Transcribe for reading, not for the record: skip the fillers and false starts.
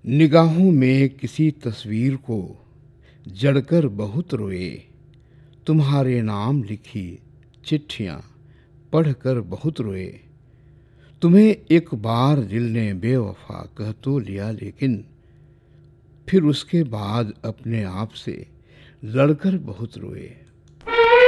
निगाहों में किसी तस्वीर को जड़कर बहुत रोए, तुम्हारे नाम लिखी चिट्ठियाँ पढ़कर बहुत रोए। तुम्हें एक बार दिल ने बेवफा कह तो लिया, लेकिन फिर उसके बाद अपने आप से लड़कर बहुत रोए।